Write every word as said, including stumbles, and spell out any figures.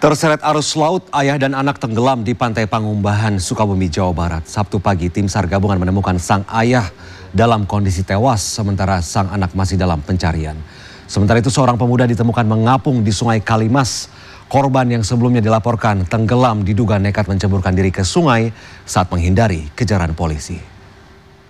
Terseret arus laut, ayah dan anak tenggelam di Pantai Pangumbahan, Sukabumi, Jawa Barat. Sabtu pagi, tim SAR gabungan menemukan sang ayah dalam kondisi tewas, sementara sang anak masih dalam pencarian. Sementara itu, seorang pemuda ditemukan mengapung di Sungai Kalimas. Korban yang sebelumnya dilaporkan tenggelam diduga nekat menceburkan diri ke sungai saat menghindari kejaran polisi.